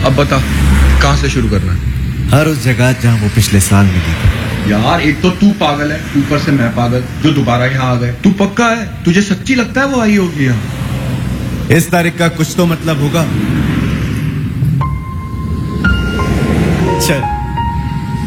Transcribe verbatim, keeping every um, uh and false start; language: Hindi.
अब बता कहां से शुरू करना है? हर उस जगह जहां वो पिछले साल मिली थी। यार एक तो तू पागल है, ऊपर से मैं पागल जो दोबारा यहाँ आ गए। तू पक्का है? तुझे सच्ची लगता है वो आई होगी यहाँ? इस तारीख का कुछ तो मतलब होगा। चल